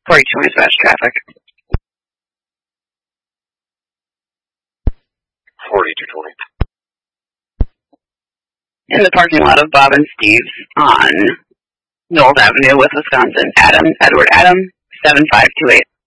42 dispatch traffic. 4220. In the parking lot of Bob and Steve's on Knowles Avenue with Wisconsin. Edward Adam, 7528.